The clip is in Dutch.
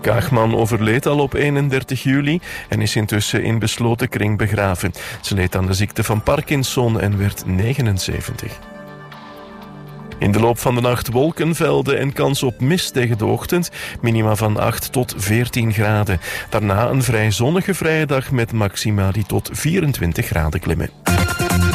Kaagman overleed al op 31 juli en is intussen in besloten kring begraven. Ze leed aan de ziekte van Parkinson en werd 79. In de loop van de nacht wolkenvelden en kans op mist tegen de ochtend. Minima van 8 tot 14 graden. Daarna een vrij zonnige vrije dag met maxima die tot 24 graden klimmen.